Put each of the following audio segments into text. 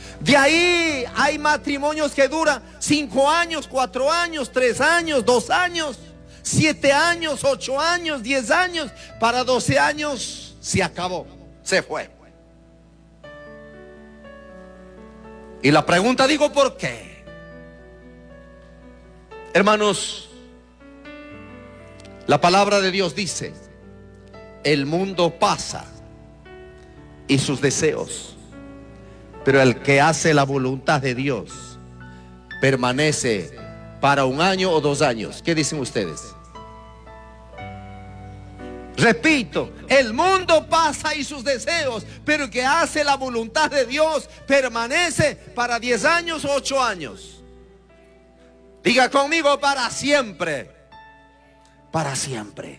De ahí hay matrimonios que duran 5 años, 4 años, 3 años, 2 años, 7 años, 8 años, 10 años. Para 12 años se acabó, se fue. Y la pregunta, digo, ¿por qué? Hermanos, la palabra de Dios dice: el mundo pasa y sus deseos, pero el que hace la voluntad de Dios permanece para 1 año o 2 años. ¿Qué dicen ustedes? Repito, el mundo pasa y sus deseos, pero el que hace la voluntad de Dios permanece para 10 años o 8 años. Diga conmigo: para siempre. Para siempre.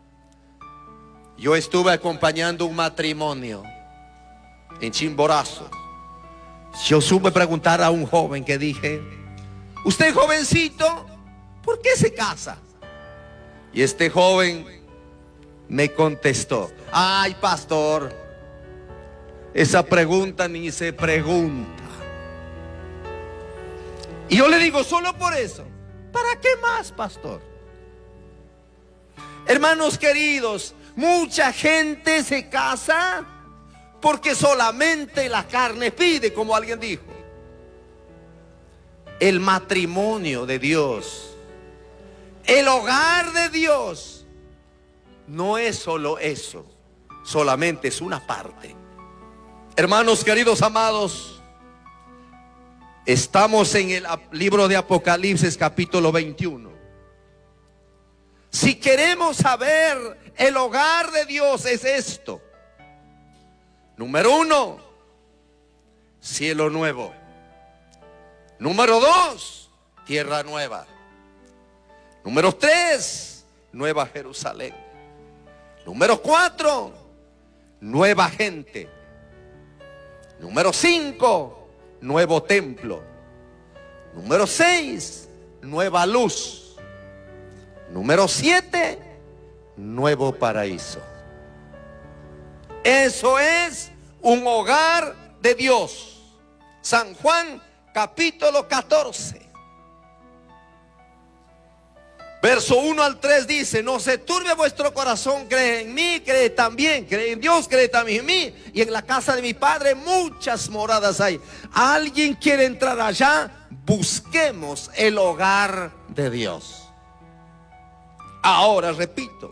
Yo estuve acompañando un matrimonio en Chimborazo. Yo supe preguntar a un joven que dije: usted, jovencito, ¿por qué se casa? Y este joven me contestó: ay, pastor, esa pregunta ni se pregunta. Y yo le digo: solo por eso. ¿Para qué más, pastor? Hermanos queridos, mucha gente se casa porque solamente la carne pide, como alguien dijo. El matrimonio de Dios, el hogar de Dios, no es solo eso, solamente es una parte. Hermanos queridos amados, estamos en el libro de Apocalipsis, capítulo 21. Si queremos saber el hogar de Dios, es esto. Número 1, cielo nuevo. Número 2, tierra nueva. Número 3, nueva Jerusalén. Número 4, nueva gente. Número 5, nuevo templo. Número 6, nueva luz. Número 7, nuevo paraíso. Eso es un hogar de Dios. San Juan capítulo 14, verso 1 al 3 dice: no se turbe vuestro corazón, cree en mí, cree también, cree en Dios, cree también en mí. Y en la casa de mi Padre muchas moradas hay. ¿Alguien quiere entrar allá? Busquemos el hogar de Dios. Ahora repito,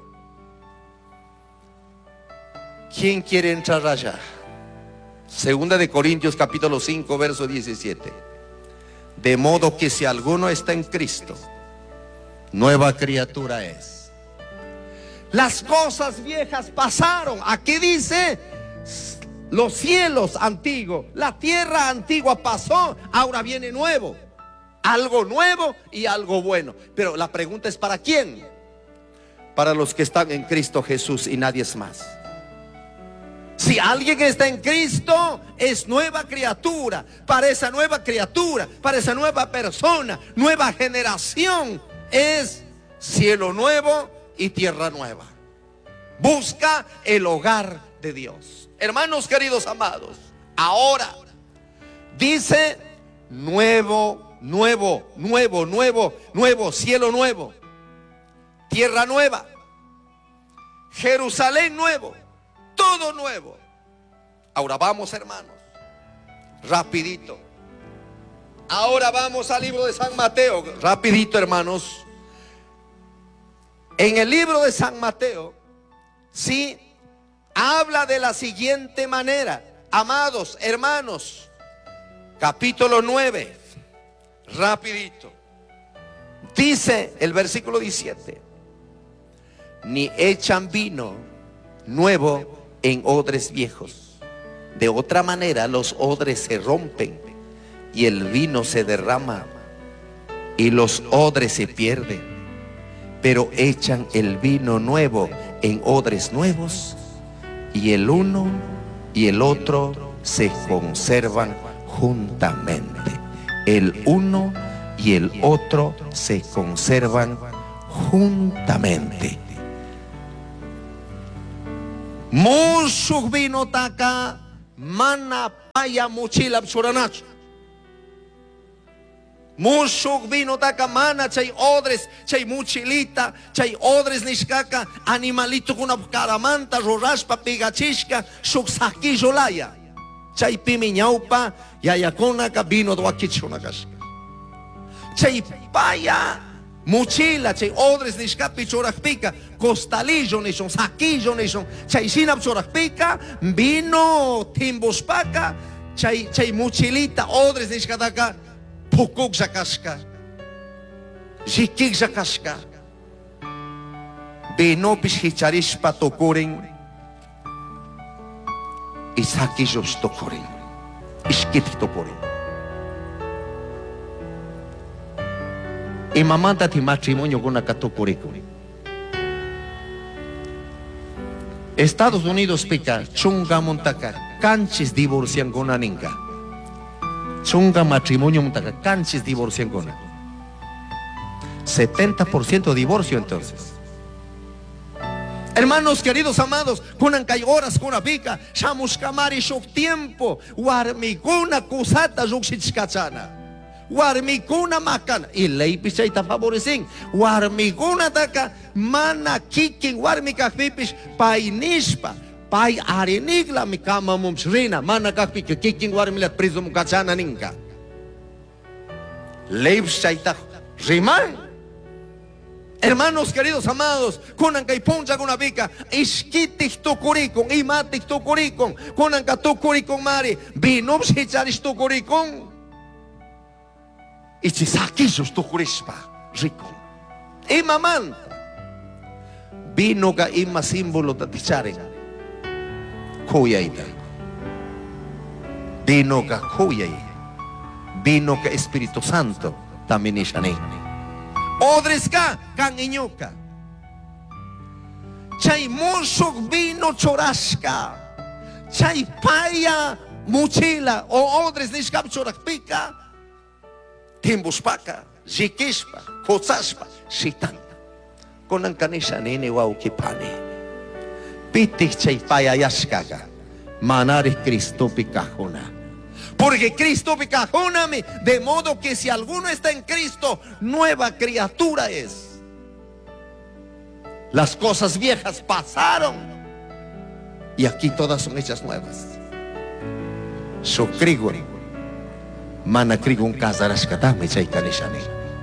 ¿quién quiere entrar allá? Segunda de Corintios capítulo 5, verso 17. De modo que si alguno está en Cristo, nueva criatura es. Las cosas viejas pasaron. Aquí dice: los cielos antiguos, la tierra antigua pasó, ahora viene nuevo. Algo nuevo y algo bueno. Pero la pregunta es: ¿para quién? Para los que están en Cristo Jesús y nadie es más. Si alguien está en Cristo, es nueva criatura. Para esa nueva criatura, para esa nueva persona, nueva generación, es cielo nuevo y tierra nueva. Busca el hogar de Dios. Hermanos queridos amados, ahora dice: nuevo, nuevo, nuevo, nuevo, nuevo, cielo nuevo, tierra nueva, Jerusalén nuevo, todo nuevo. Ahora vamos, hermanos, rapidito. Ahora vamos al libro de San Mateo. Rapidito, hermanos. En el libro de San Mateo, sí, habla de la siguiente manera. Amados hermanos, capítulo 9. Rapidito. Dice el versículo 17: ni echan vino nuevo en odres viejos. De otra manera los odres se rompen y el vino se derrama y los odres se pierden. Pero echan el vino nuevo en odres nuevos, y el uno y el otro se conservan juntamente. El uno y el otro se conservan juntamente. Mucho vino taca, mana paya mochila choranacho. Mushuk vino takamana chay odres, chay mochilita, chay odres nishkaka, animalito kuna caramanta, rorashpa, pigachishka, shuk saquillo laya. Chay pimiñaupa, yayakonaka vino doakichonakashka. Chay paya mochila, chay odres nishkapi chorajpika, costalillo nishon, saquillo nishon, chay sinap chorajpika, vino timbospaka, chay mochilita, odres nishkataka, pukuk zakashka, jikik zakashka, binopis hicharishpa tokoren, y saquillos tokoren, iskiti tokoren. Y mamanta ti matrimonio con una tokoriko. Estados Unidos pica, chunga montaka, canchis divorcian con aninga. Chunga matrimonio montaka, canchis divorcian con 70% divorcio entonces. Hermanos queridos amados, kunan kay horas kuna pica, shamus kamari shok tiempo, warmikuna kusata ruksichkachana. Warmikuna makan, y ley pichaita favorecen, warmikuna taka, mana kikin warmika pipish, painishpa, pai arenigla mi kama mumsrina, mana kakpik kikin warmilat prisum kachana ninka. Ley pichaita riman. Hermanos queridos amados, kunan kay poncha kuna pica, iskitik tokurikon, imatik tokurikon, kunan ka tokurikon mari, binops hicharish tokurikon. Y si saquillos tokurispa, rico. Y mamán, vino ka ima símbolo de ticharen, koyaita. Vino ka koyay, vino ka Espíritu Santo, también ishané. Odreska, kan iñoka. Chay mosok vino chorashka. Chay paya mochila, o odres nishkap chorakpika. Timbuspaka, jikishpa, kotsashpa, shitanta. Konan kanisha nene wau kipane. Pitich chay paya yashkaga. Manare Cristo picajona. Porque Cristo picajona me, de modo que si alguno está en Cristo, nueva criatura es. Las cosas viejas pasaron y aquí todas son hechas nuevas. Sokrigo. Mana krigon kazarashkatame chay kanishane.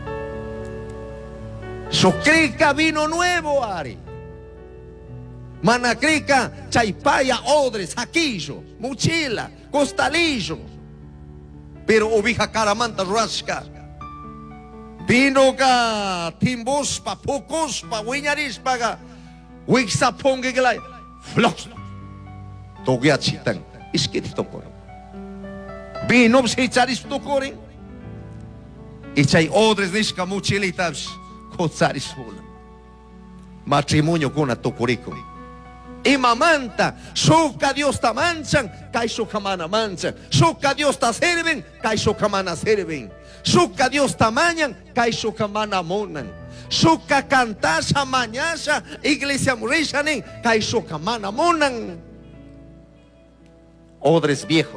Sokrika vino nuevo ari. Mana krika chay paya odres, saquillo, mochila, costalillo. Pero ubija caramanta rashka. Vino ka timbospa, pokospa, wiñarispaga, wixapongiglay, flox. Togiachitan, iskititopor. Vino si charis tokorin. Y chay odres nishka mochilitas, kotsaris hula. Matrimonio con a tokorico. Y mamanta, soka Dios ta manchan, kai soka mana manchan. Soka Dios ta serven, kai soka mana serven. Soka Dios ta mañan, kai soka mana monan. Soka cantasha mañasha, iglesia murishanen, kai soka mana monan. Odres viejos.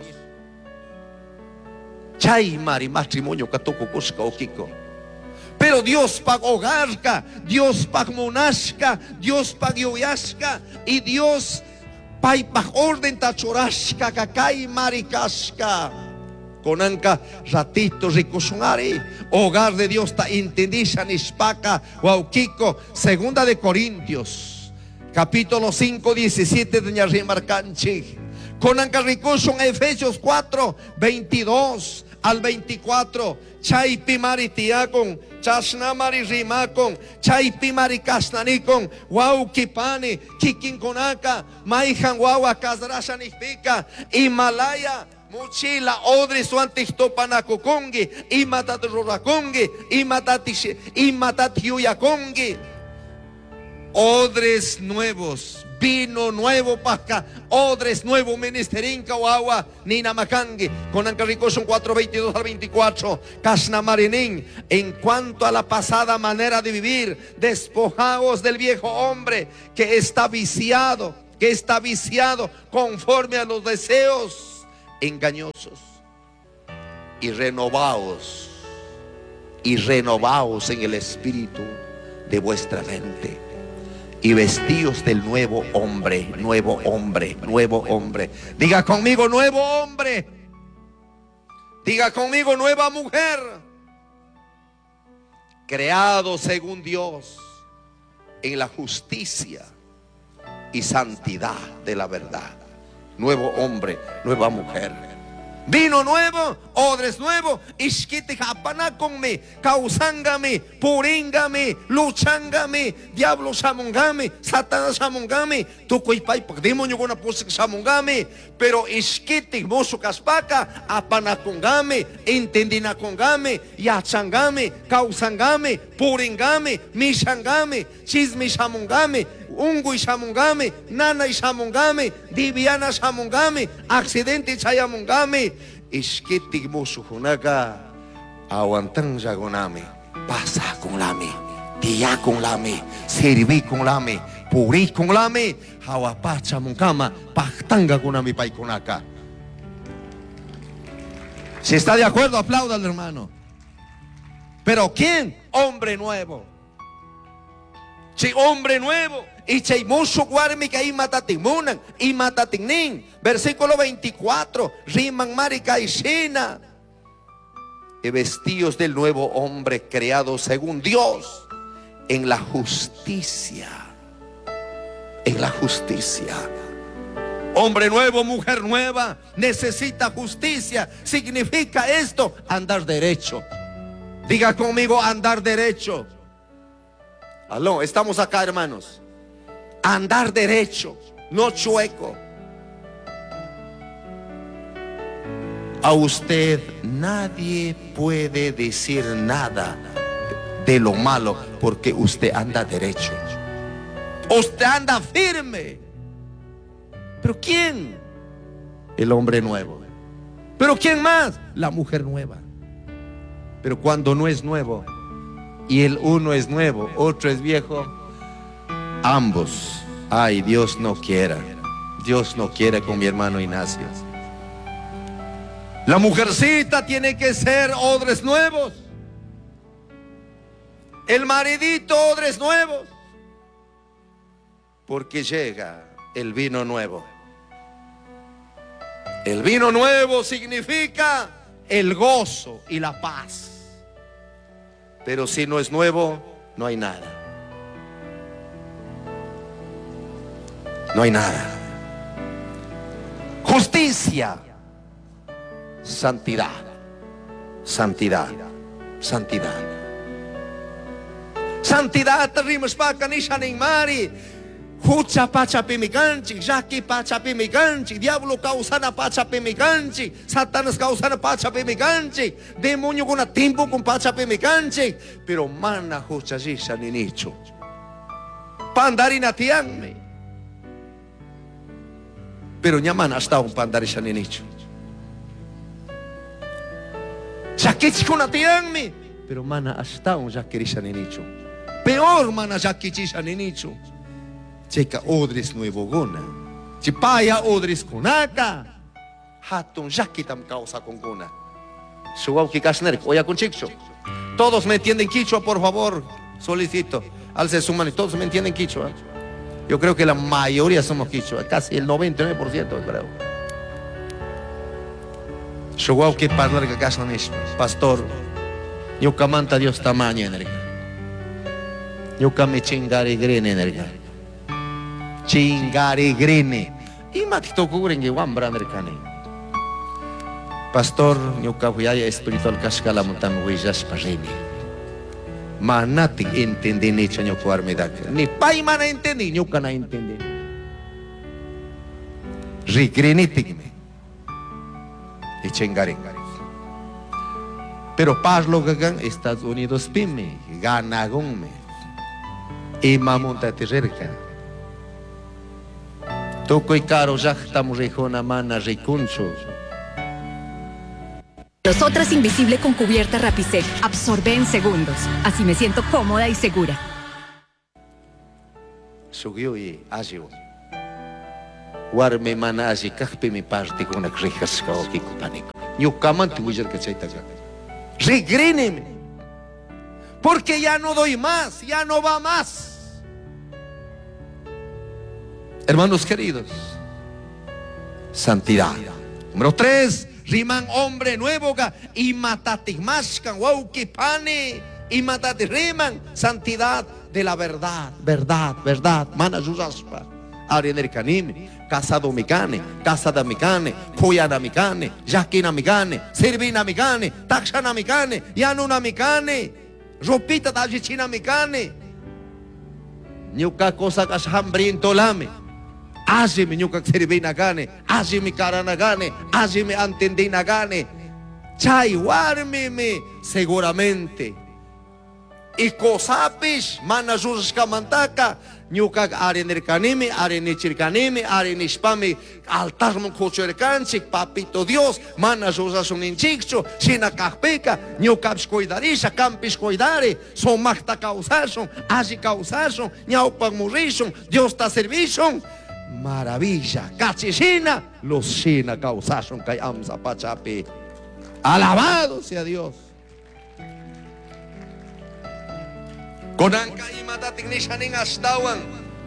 Chay mari matrimonio katoko koshka okiko. Pero Dios pag hogarka, Dios pag monashka, Dios pag yoyashka, y Dios pay pag orden tachorashka kakay marikashka. Konanka ratito ricosungari, hogar de Dios ta intendisha nispaka waukiko. Segunda de Corintios, capítulo 5, 17 de Ñarrimarcanchi. Konanka ricosun Efesios 4, 22 al 24. Chay pimari tiakon, chasnamari rimakon, chay pimari kasnanikon, wau kipani, kikin konaka, maihan wawa kazrashanipika, Himalaya, mochila odres suantistopanakokongi, imatat rorakongi, imatat yuyakongi. Odres nuevos, vino nuevo paca, odres nuevo ministerinka wawa, nina makangi, con Ancarrico son 4, 22 al 24, Kasnamarenin. En cuanto a la pasada manera de vivir, despojaos del viejo hombre que está viciado conforme a los deseos engañosos, y renovaos en el espíritu de vuestra mente, y vestíos del nuevo hombre, nuevo hombre, nuevo hombre. Diga conmigo, nuevo hombre. Diga conmigo, nueva mujer, creado según Dios en la justicia y santidad de la verdad. Nuevo hombre, nueva mujer. Vino nuevo, odres nuevo, ishkiti japanakonme, causangame, puringame, luchangame, diablo shamongame, satanás shamongame, tukuipay demonio gona pusik shamongame, pero ishkiti mosu kaspaka, apanakongame, entendinakongame, yachangame, causangame, puringame, mishangame, chismi shamongame, ungu shamongame, nana shamongame, diviana shamongame, accidente chayamongame, ishkiti mosu hunaka, aguantang jagoname, pasa con lame, dia con lame, serví con lame, puri con lame, hawapacha mongama, pachtanga con ami pai konaka. Si está de acuerdo, aplauda al hermano. Pero ¿quién? Hombre nuevo. Si hombre nuevo. Y cheimuso guarmi que ahí matatimunan y matatignin. Versículo 24. Riman marica y shina. Y vestidos del nuevo hombre creado según Dios en la justicia. En la justicia. Hombre nuevo, mujer nueva, necesita justicia. Significa esto, andar derecho. Diga conmigo, andar derecho. Aló, estamos acá, hermanos. Andar derecho, no chueco. A usted nadie puede decir nada de lo malo porque usted anda derecho. Usted anda firme. ¿Pero quién? El hombre nuevo. ¿Pero quién más? La mujer nueva. Pero cuando no es nuevo y el uno es nuevo, otro es viejo, ambos, ay, Dios no quiera. Dios no quiere con mi hermano Ignacio. La mujercita tiene que ser odres nuevos. El maridito odres nuevos. Porque llega el vino nuevo. El vino nuevo significa el gozo y la paz. Pero si no es nuevo, no hay nada. No hay nada. Justicia, santidad, santidad, santidad. Santidad terima spaka ni shaning mari. Hucha pacha pimicanchi, Jaki pacha pimicanchi, diablo causana pacha pimicanchi, Satanás causana pacha pimicanchi, demonio con timbo con pacha pimicanchi, pero mana hucha jisha ni nicho. Pandarina tiangme. Pero nyaman hasta un pandarisha ni nicho. Jakichi con tiangme, pero mana hasta un jakirisha ni nicho. Peor mana jakichisha ni nicho. Checa odres nuevo gona. Chipaya odres kunaka. Hatun jakitam causa con gona. Shuauki kasner, oya con chicho. Todos me entienden quichua, por favor. Solicito. Alce su mano. Todos me entienden quichua. Yo creo que la mayoría somos quichua. Casi el 99% creo. Shuauki parlar que kasnanish. Pastor. Yuka manta Dios tamaño energía. Yuka me chingari green energía. Chingari grine y matito cubren que wambra americane. Pastor, ñuka huyaya espiritual cascala montam huillas parreni. Manati entendí nicho ñuka armedak. Ni pai mana entendí, ñuka na entendí. Rigrinitigme. Y chingari. Pero parlo gagan Estados Unidos pime, ganagonme. Y mamunta tererka. Toco y caro ya estamos rejona mana recuncho. Nosotras Invisible con cubierta Rapisec. Absorbe en segundos. Así me siento cómoda y segura. Sugió y agió. Warme mana así kahpe mi parte con la rejas que pánico. Yo caman tu mujer que chaita ya. Regríneme. Porque ya no doy más, ya no va más. Hermanos queridos, santidad. Número 3, riman hombre nuevo y matatigmascan, wow, que pane y riman santidad de la verdad, verdad, mana yusaspa, arener canime, casa domicane, casa damicane, poya damicane, yaquina micane, servina micane, taxana micane, yanuna micane, ropita da china micane, ñuka cosa que hambriento lame. Hazme ñuka servina gane, hazme carana gane, hazme antendina gane. Chay warmeme seguramente. Y cosapis manajus kamantaka ñuka arenerkanime, arenichirkanime, arenishpame altarmon cocherkanchik papito Dios manajus inchicho, sina kahpeka, ñukaps cuidarisha, campis cuidare, son magta causason, aji causason, ñaupan morrison, Dios ta servison. Maravilla, cachicina, los china causaron que amsa pachapi. Alabado sea Dios. Konanka y matatignishanin astawan.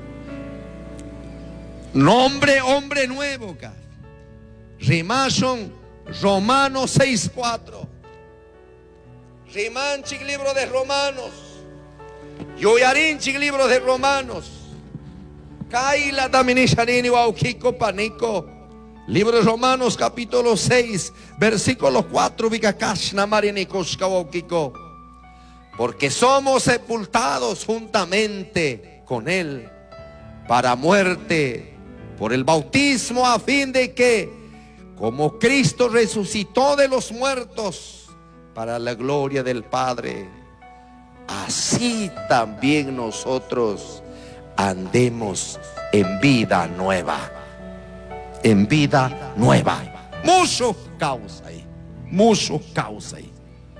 Nombre, hombre nuevo. Rimason, Romanos 6:4. Rimanchik libro de Romanos. Yoyarinchik libro de Romanos. Kaila daminishanini waukiko panico. Libro de Romanos capítulo 6 versículo 4 vikakashna marinikoshka waukiko. Porque somos sepultados juntamente con él para muerte por el bautismo, a fin de que como Cristo resucitó de los muertos para la gloria del Padre, así también nosotros andemos en vida nueva. En vida nueva. Mucho causa ahí. Mucho causa ahí.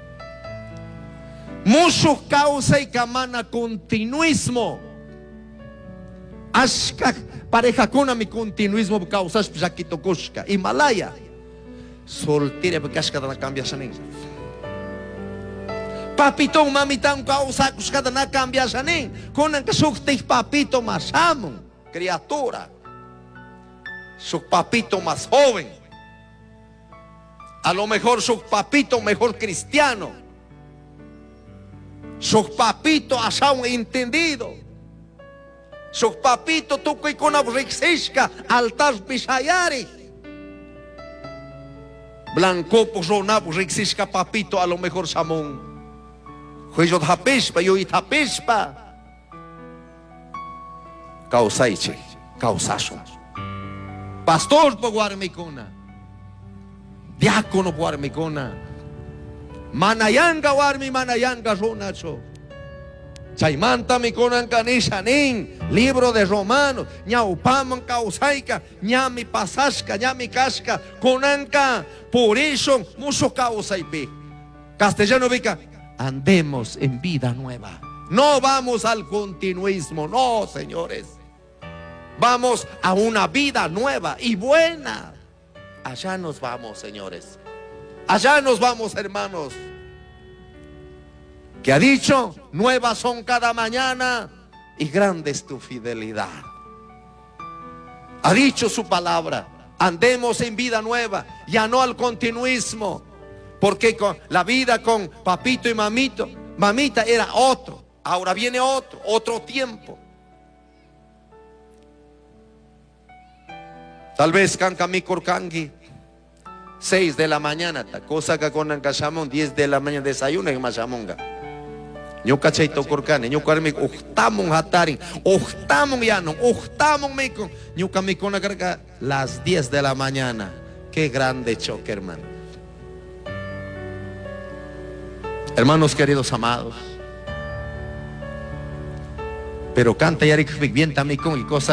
Mucho causa y camana continuismo. Ashka pareja con mi continuismo causas pjakito koshka. Himalaya. Soltera porque ashka na cambia sanin. Papito, mamita, un causa cada na cambia sanin. Con que sukte papito más amo, criatura. Su papito más joven. A lo mejor su papito mejor cristiano. Su papito haya un entendido. Su papito toco y con abrexesca altar pisayari. Blanco por ronabo rexesca papito a lo mejor samón. Juicio de Hapispa, yo Hapispa. Causaiche, causaso. Pastor por Guarmicona. Diácono por Guarmicona. Manayanga Guarmi, Manayanga Ronacho. Chaimanta mi conan canishanin. Libro de Romanos. Ñaupaman causaica. Ñami pasasca, ñami casca. Conanca. Por eso, mucho causaipi. Castellano vica. Andemos en vida nueva. No vamos al continuismo, no, señores. Vamos a una vida nueva y buena. Allá nos vamos, señores. Allá nos vamos, hermanos. Que ha dicho, nuevas son cada mañana y grande es tu fidelidad. Ha dicho su palabra. Andemos en vida nueva, ya no al continuismo. Porque con la vida con papito y mamita era otro. Ahora viene otro tiempo. Tal vez Kankami Korkangi 6 de la mañana, cosa que con Ankashamon 10 de la mañana desayuno en Mashamonga. Ñuka chaito Korkane, ñuka mi octamon hatarin, octamon yanon, octamon mekon, ñuka mi con las 10 de la mañana. Qué grande choque, hermano. Hermanos queridos amados, pero canta y arik bien también con y cosa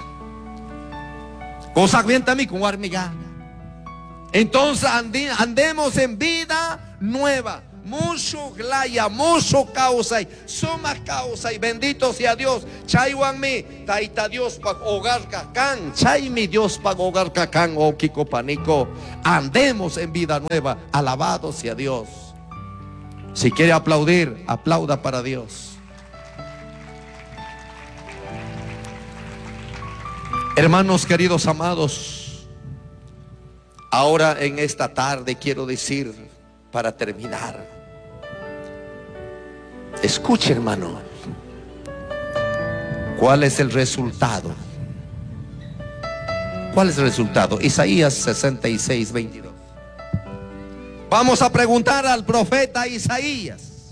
bien también con armiga. Entonces andemos en vida nueva. mucho glaya, mucho causa, suma causa, y bendito sea Dios. Chaywanmi, taita Dios pa hogar cacán, chay mi Dios pa hogar cacán, oh Kiko Panico. Andemos en vida nueva, alabado sea Dios. Si quiere aplaudir, aplauda para Dios. Hermanos queridos, amados, ahora en esta tarde quiero decir, para terminar, escuche, hermano, ¿cuál es el resultado? ¿Cuál es el resultado? Isaías 66, 22. Vamos a preguntar al profeta Isaías.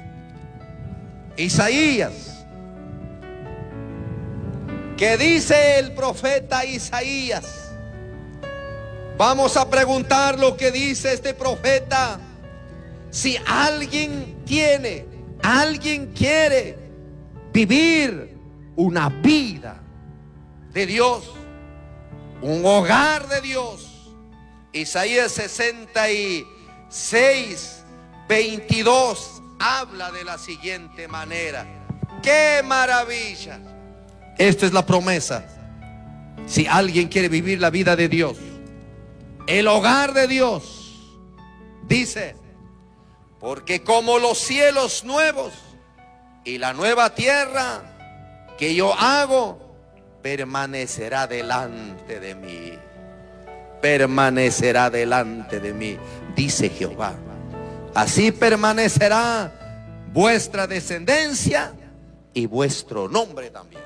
Isaías, ¿qué dice el profeta Isaías? Vamos a preguntar lo que dice este profeta. Si alguien quiere vivir una vida de Dios, un hogar de Dios. Isaías 66, 22 habla de la siguiente manera. ¡Qué maravilla! Esta es la promesa. Si alguien quiere vivir la vida de Dios, el hogar de Dios, dice: porque como los cielos nuevos y la nueva tierra que yo hago permanecerá delante de mí. Permanecerá delante de mí, dice Jehová. Así permanecerá vuestra descendencia y vuestro nombre también.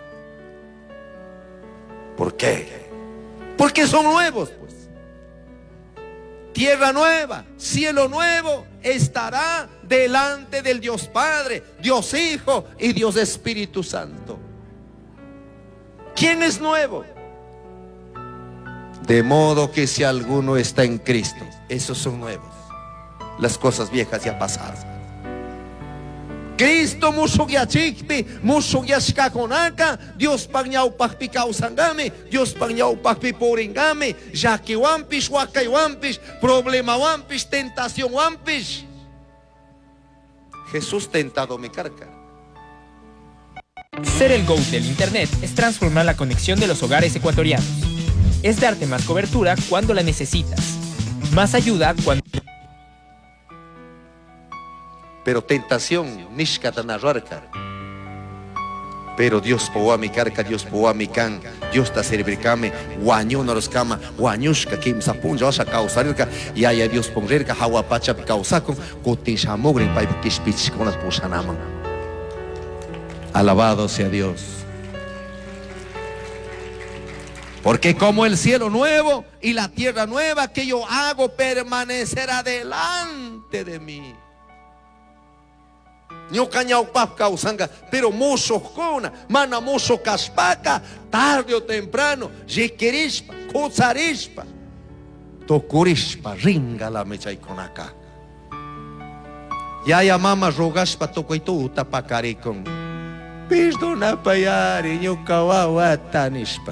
¿Por qué? Porque son nuevos, pues. Tierra nueva, cielo nuevo estará delante del Dios Padre, Dios Hijo y Dios Espíritu Santo. ¿Quién es nuevo? De modo que si alguno está en Cristo, esos son nuevos. Las cosas viejas ya pasaron. Cristo musugyachikpi, musugyashkakonaka, Dios pañaupakpi kausangami, Dios pañaupakpi poringami, yakiwampish, wakayampish, problemawampish, tentación wampish. Jesús tentado mi carga. Ser el GO del Internet es transformar la conexión de los hogares ecuatorianos. Es darte más cobertura cuando la necesitas, más ayuda cuando... Pero tentación, nishkatanararka. Pero Dios poa mi carca, Dios poa mi can, Dios ta servirkame, guaño noroskama, guañushka, kim sapunja, osha causarka, y haya Dios pongerka, hawapacha picausacon, cotishamogren, paipikispich con las pusanaman. Alabado sea Dios. Porque como el cielo nuevo y la tierra nueva que yo hago permanecerá delante de mí. Pero mozo cona, mana mozo caspaca, tarde o temprano, jequerispa, cozarispa, tocurispa, ringa la mecha y con acá. Ya ya mama rogaspa toco y tu tapacaricon. Perdona payari, yo kawawa tanispa.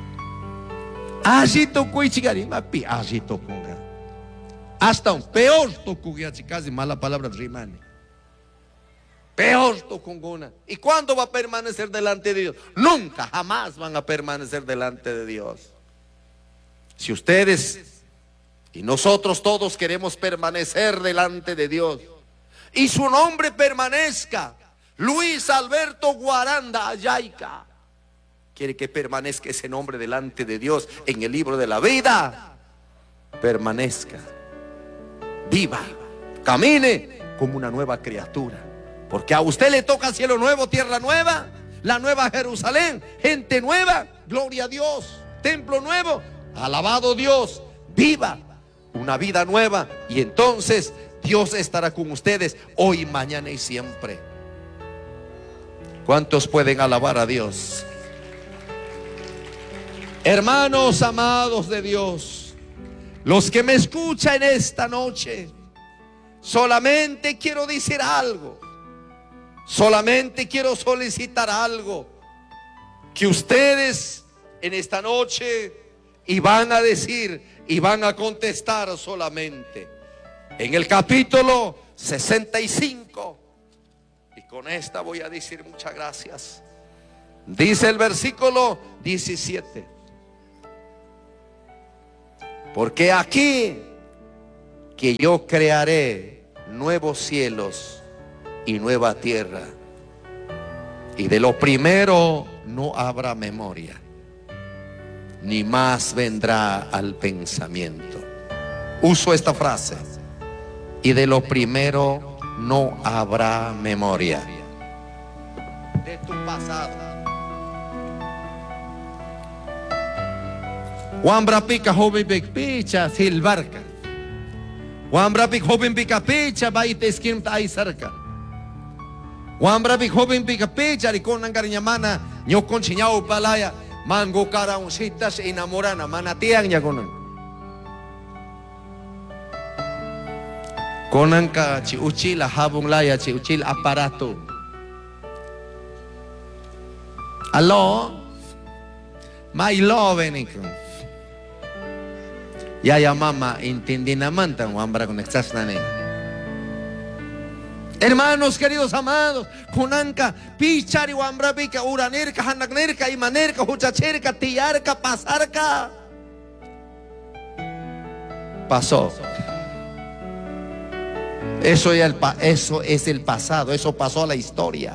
Allí tocó y chigarima, allí tocó. Hasta un peor tocó ya chicas y mala palabra de rimane. Peor tocongona. ¿Y cuándo va a permanecer delante de Dios? Nunca, jamás van a permanecer delante de Dios. Si ustedes y nosotros todos queremos permanecer delante de Dios y su nombre permanezca, Luis Alberto Guaranda Ayaica, quiere que permanezca ese nombre delante de Dios en el libro de la vida, permanezca, viva, camine como una nueva criatura. Porque a usted le toca cielo nuevo, tierra nueva, la nueva Jerusalén, gente nueva, gloria a Dios, templo nuevo, alabado Dios, viva una vida nueva y entonces Dios estará con ustedes hoy, mañana y siempre. ¿Cuántos pueden alabar a Dios? Hermanos amados de Dios, los que me escuchan esta noche, solamente quiero decir algo. Solamente quiero solicitar algo, que ustedes en esta noche y van a decir y van a contestar solamente. En el capítulo 65. Y con esta voy a decir muchas gracias. Dice el versículo 17. Porque aquí que yo crearé nuevos cielos y nueva tierra, y de lo primero no habrá memoria, ni más vendrá al pensamiento. Uso esta frase: y de lo primero no habrá memoria de tu pasado. Wambrapika joven picha silbarca. Wambrapik joven pica picha baita esquim tai cerca. Wambrapik joven pica picha rikonan karinyamana nyokon chinyao palaya mango karaung sitas enamorana manatiang nya konan. Konan ka ci uchil habung laya ci uchil aparato. Allo my love enikon. Ya mama entendí naman tan wambra con exas nane. Hermanos queridos amados, kunanka pichari wambra pika uranerka hanaknerka imanerka huchacherka tiarka pasarka. Pasó. Eso es el pasado, eso pasó a la historia.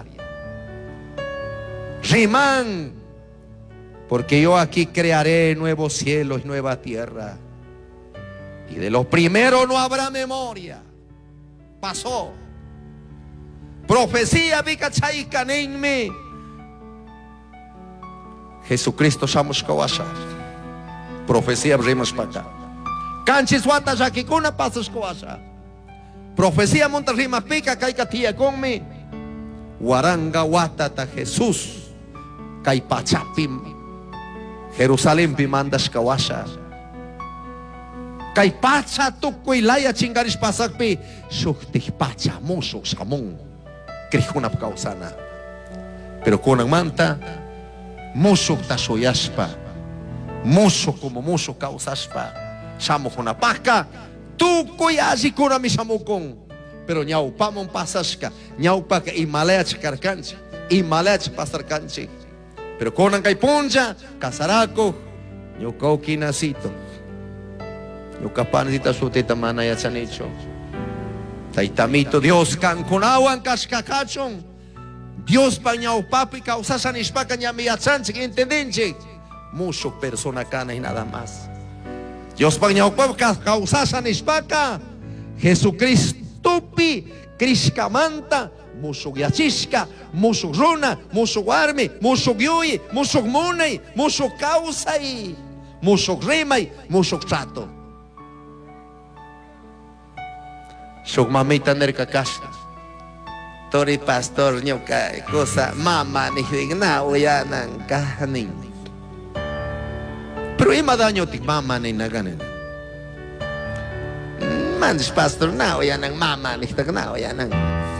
Rimán, porque yo aquí crearé nuevos cielos y nueva tierra, y de lo primero no habrá memoria. Pasó. Profecía me. Jesucristo shamos kawasha. Profecía abrimos para acá. Canchis wata jakikuna pasas kawasha. Profecía montarrima pica kaikatia conme. Waranga watata Jesús. Kaipachapim. Jerusalén pimandas kawasha. Kay pacha tukoy laya chingaris pasakpi shuktih pacha musok samong krihunap kausana. Pero kunang manta musok tasoyaspa, musok como musok kausaspa, samo kunapaka tukoy aji kuna mi samukong. Pero nyau pamon pasaska, nyau paka imalaya karkanchi, imalaya pasarkanchi. Pero kunang kay punja kasarako nyukau kinasito. Yo kapanita sutita manaya sanicho. Taitamito Dios kan kunawan kaskakachon. Dios pañao papi causasan ispaka nyamiyatsan sig entendenche. Mucho persona kana y nada más. Dios pañao papi causasan ispaka. Jesucristo pi kriskamanta. Muso yachisca, muso runa, muso arme, muso gyui, muso munay, muso kausay, muso remay, muso trato. Sok mamita nerka kasta. Tori pastor nyoka cosa mama ni higna uya nang kahaning. Pero ima daño tik mama ni naganin. Mans pastor na uya nang mama ni higna uya nang.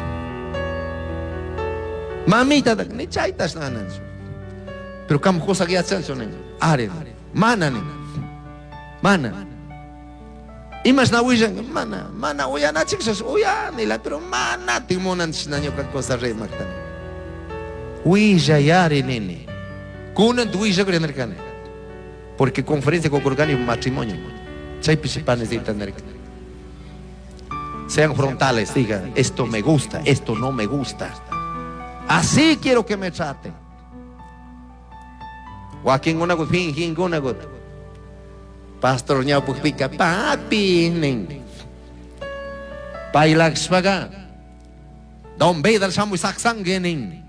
Mamita tak ni chaitas nanan. Pero kam cosa gyatsan sonen. Are mana ni. Mana. Imas na uyan, mana uyan na chicos, uyan nila, pero mana timonan sinanyo ka cosa remaktan. Uya yari nene, kunan tu uya kaya nerkane, porque conferencia con organi matrimonio, chay pisipanes de tener. Sean frontales, digan, esto me gusta, esto no me gusta. Así quiero que me traten. Joaquín una gut, fin una gut. Pastor nyau pukpika papi ning pailak swaga dom bedal samu saksang gening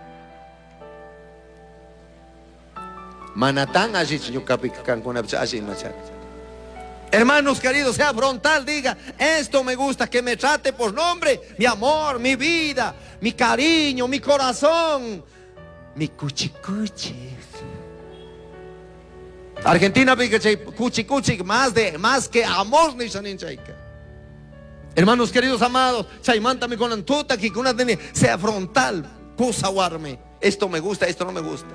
manatang ajich nyukapik kan kuna asin machat. Hermanos queridos, sea frontal, diga, esto me gusta, que me trate por nombre, mi amor, mi vida, mi cariño, mi corazón, mi cuchicuchi. Argentina pica cuchi cuchi más que amor ni sanin chaika. Hermanos queridos amados, chaimantame con antuta que una tiene sea frontal, cosa warme. Esto me gusta, esto no me gusta.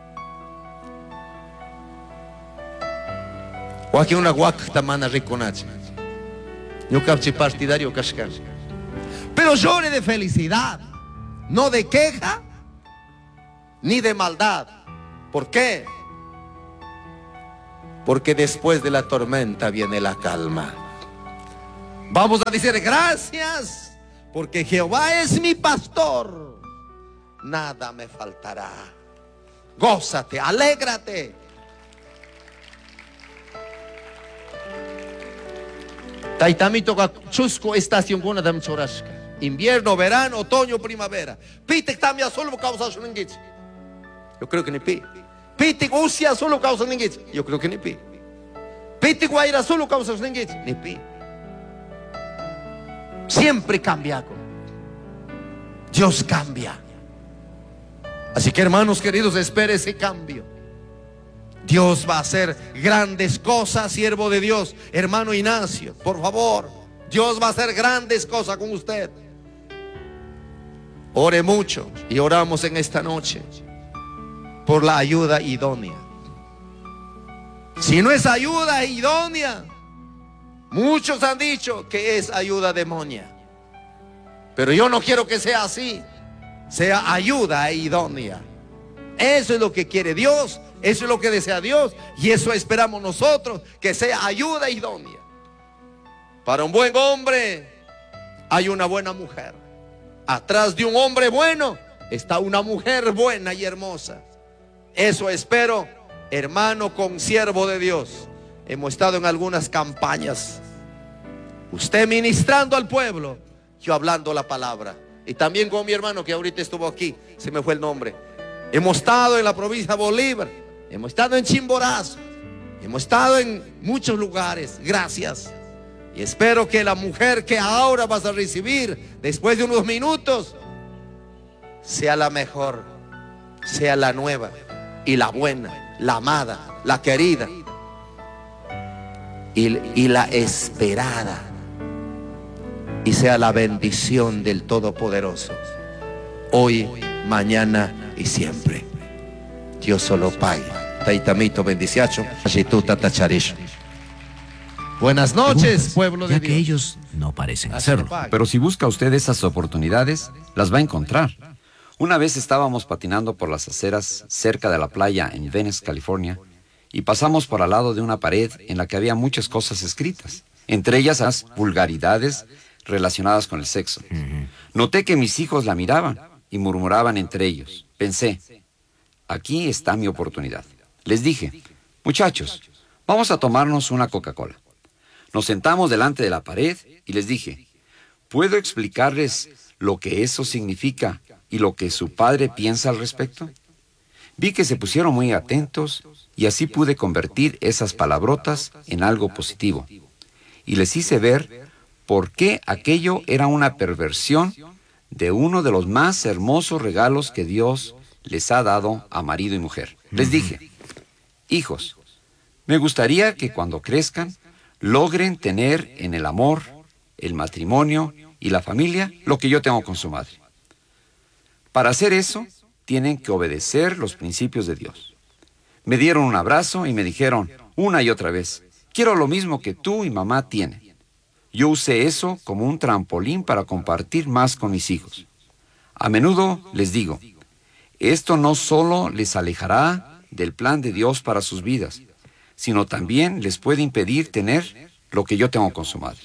O aquí una guac tamana riconache. Yo capchi partidario cascar. Pero llore de felicidad, no de queja ni de maldad. ¿Por qué? Porque después de la tormenta viene la calma. Vamos a decir gracias, porque Jehová es mi pastor, nada me faltará. Gózate, alégrate. Taitami toca chusco estación guna dam chorashka. Invierno, verano, otoño, primavera. Pitek tamia solo causa shuningich. Yo creo que ni pi. Pitek usia solo causa shuningich. Yo creo que ni pi. Pitek guaira solo causa shuningich. Ni pi. Siempre cambia. Dios cambia. Así que, hermanos queridos, espere ese cambio. Dios va a hacer grandes cosas, siervo de Dios. Hermano Ignacio, por favor, Dios va a hacer grandes cosas con usted. Ore mucho y oramos en esta noche por la ayuda idónea. Si no es ayuda idónea, muchos han dicho que es ayuda demonia. Pero yo no quiero que sea así. Sea ayuda idónea. Eso es lo que quiere Dios, eso es lo que desea Dios, y eso esperamos nosotros, que sea ayuda idónea. Para un buen hombre hay una buena mujer. Atrás de un hombre bueno está una mujer buena y hermosa. Eso espero, hermano consiervo de Dios. Hemos estado en algunas campañas, usted ministrando al pueblo, yo hablando la palabra. Y también con mi hermano que ahorita estuvo aquí, se me fue el nombre. Hemos estado en la provincia de Bolívar, hemos estado en Chimborazo, hemos estado en muchos lugares. Gracias. Y espero que la mujer que ahora vas a recibir después de unos minutos sea la mejor, sea la nueva y la buena, la amada, la querida y la esperada. Y sea la bendición del Todopoderoso, hoy, mañana y siempre. Dios solo pague. Taitamito bendiciacho, Ashituta tacharisho. Buenas noches, pueblo de ya Dios. que ellos no parecen hacerlo. Pero si busca usted esas oportunidades, las va a encontrar. Una vez estábamos patinando por las aceras cerca de la playa en Venice, California, y pasamos por al lado de una pared en la que había muchas cosas escritas, entre ellas las vulgaridades relacionadas con el sexo. Noté que mis hijos la miraban y murmuraban entre ellos. Pensé, aquí está mi oportunidad. Les dije, muchachos, vamos a tomarnos una Coca-Cola. Nos sentamos delante de la pared y les dije, ¿puedo explicarles lo que eso significa y lo que su padre piensa al respecto? Vi que se pusieron muy atentos y así pude convertir esas palabrotas en algo positivo. Y les hice ver por qué aquello era una perversión de uno de los más hermosos regalos que Dios les ha dado a marido y mujer. Les dije, hijos, me gustaría que cuando crezcan logren tener en el amor, el matrimonio y la familia lo que yo tengo con su madre. Para hacer eso, tienen que obedecer los principios de Dios. Me dieron un abrazo y me dijeron una y otra vez, quiero lo mismo que tú y mamá tienen. Yo usé eso como un trampolín para compartir más con mis hijos. A menudo les digo, esto no solo les alejará del plan de Dios para sus vidas, sino también les puede impedir tener lo que yo tengo con su madre.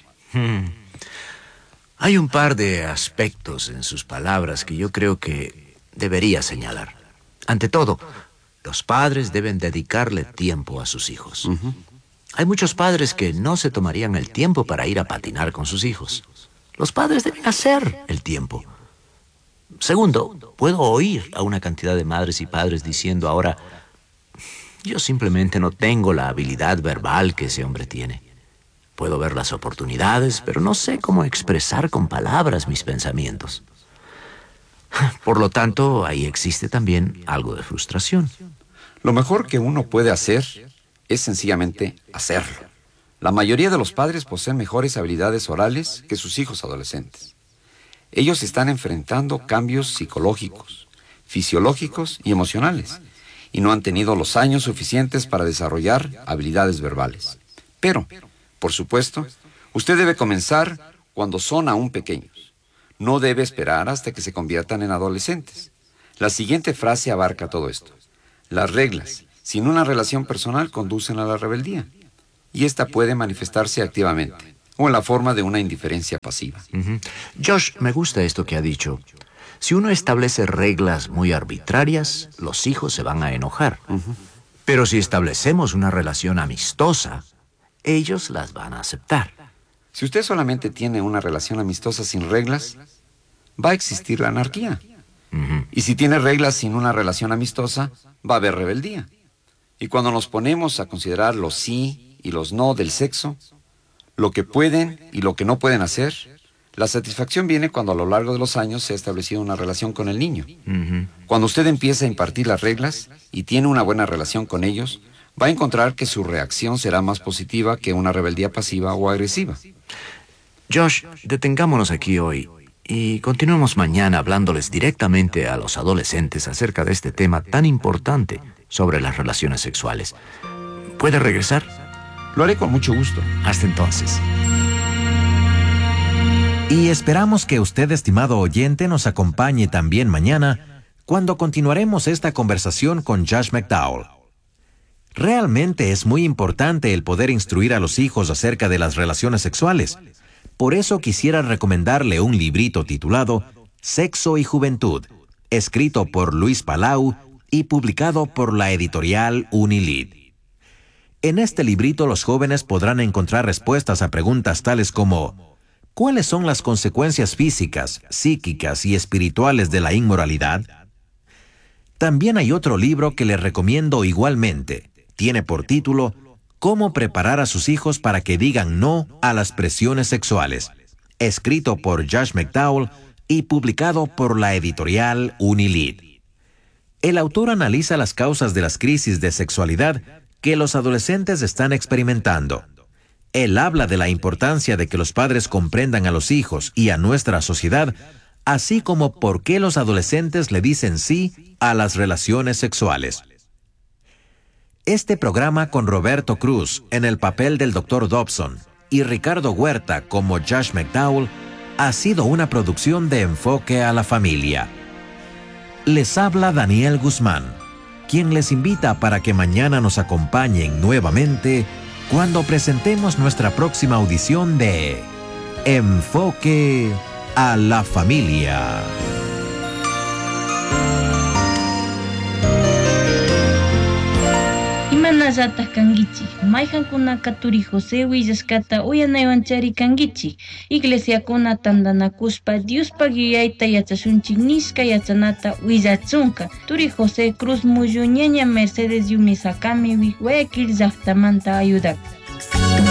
Hay un par de aspectos en sus palabras que yo creo que debería señalar. Ante todo, los padres deben dedicarle tiempo a sus hijos. Hay muchos padres que no se tomarían el tiempo para ir a patinar con sus hijos. Los padres deben hacer el tiempo. Segundo, puedo oír a una cantidad de madres y padres diciendo ahora, yo simplemente no tengo la habilidad verbal que ese hombre tiene. Puedo ver las oportunidades, pero no sé cómo expresar con palabras mis pensamientos. Por lo tanto, ahí existe también algo de frustración. Lo mejor que uno puede hacer es sencillamente hacerlo. La mayoría de los padres poseen mejores habilidades orales que sus hijos adolescentes. Ellos están enfrentando cambios psicológicos, fisiológicos y emocionales, y no han tenido los años suficientes para desarrollar habilidades verbales. Pero, por supuesto, usted debe comenzar cuando son aún pequeños. no debe esperar hasta que se conviertan en adolescentes. La siguiente frase abarca todo esto. Las reglas, sin una relación personal, conducen a la rebeldía. Y esta puede manifestarse activamente, o en la forma de una indiferencia pasiva. Josh, me gusta esto que ha dicho. Si uno establece reglas muy arbitrarias, los hijos se van a enojar. Pero si establecemos una relación amistosa, ellos las van a aceptar. Si usted solamente tiene una relación amistosa sin reglas, va a existir la anarquía. Y si tiene reglas sin una relación amistosa, va a haber rebeldía. Y cuando nos ponemos a considerar los sí y los no del sexo, lo que pueden y lo que no pueden hacer, la satisfacción viene cuando a lo largo de los años se ha establecido una relación con el niño. Cuando usted empieza a impartir las reglas y tiene una buena relación con ellos, va a encontrar que su reacción será más positiva que una rebeldía pasiva o agresiva. Josh, detengámonos aquí hoy y continuemos mañana hablándoles directamente a los adolescentes acerca de este tema tan importante sobre las relaciones sexuales. ¿Puede regresar? Lo haré con mucho gusto. Hasta entonces. Y esperamos que usted, estimado oyente, nos acompañe también mañana cuando continuaremos esta conversación con Josh McDowell. Realmente es muy importante el poder instruir a los hijos acerca de las relaciones sexuales. Por eso quisiera recomendarle un librito titulado Sexo y Juventud, escrito por Luis Palau y publicado por la editorial Unilid. En este librito los jóvenes podrán encontrar respuestas a preguntas tales como: ¿cuáles son las consecuencias físicas, psíquicas y espirituales de la inmoralidad? También hay otro libro que les recomiendo igualmente. Tiene por título ¿Cómo preparar a sus hijos para que digan no a las presiones sexuales?, escrito por Josh McDowell y publicado por la editorial Unilid. El autor analiza las causas de las crisis de sexualidad que los adolescentes están experimentando. Él habla de la importancia de que los padres comprendan a los hijos y a nuestra sociedad, así como por qué los adolescentes le dicen sí a las relaciones sexuales. Este programa, con Roberto Cruz en el papel del Dr. Dobson y Ricardo Huerta como Josh McDowell, ha sido una producción de Enfoque a la Familia. Les habla Daniel Guzmán, quien les invita para que mañana nos acompañen nuevamente cuando presentemos nuestra próxima audición de Enfoque a la Familia. Imanallataq kankichik, mayqankuna Turi José willashkata uyanaywanchari kankichik, iglesiakuna tandanakuspa Diospa yuyayta yachashunchik nishka yachanata willachunka. Turi José Cruz Mullu ñaña Mercedes Yumi Sakami Guayaquil llaqtamanta ayudak.